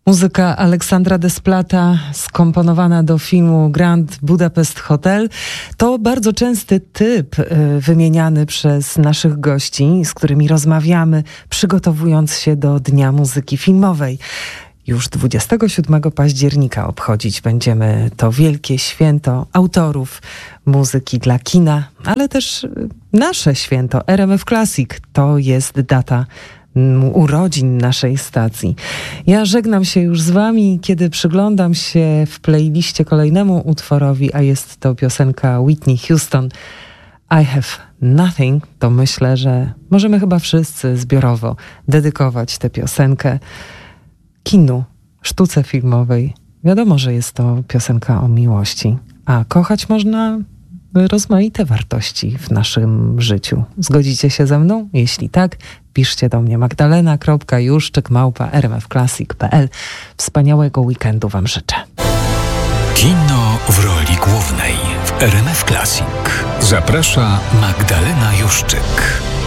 Muzyka Aleksandra Desplat'a, skomponowana do filmu Grand Budapest Hotel, to bardzo częsty typ wymieniany przez naszych gości, z którymi rozmawiamy, przygotowując się do Dnia Muzyki Filmowej. Już 27 października obchodzić będziemy to wielkie święto autorów muzyki dla kina, ale też nasze święto RMF Classic. To jest data urodzin naszej stacji. Ja żegnam się już z wami, kiedy przyglądam się w playliście kolejnemu utworowi, a jest to piosenka Whitney Houston, I Have Nothing, to myślę, że możemy chyba wszyscy zbiorowo dedykować tę piosenkę kinu, sztuce filmowej. Wiadomo, że jest to piosenka o miłości, a kochać można rozmaite wartości w naszym życiu. Zgodzicie się ze mną? Jeśli tak, piszcie do mnie magdalena.juszczyk@rmfclassic.pl. Wspaniałego weekendu wam życzę. Kino w roli głównej w RMF Classic. Zaprasza Magdalena Juszczyk.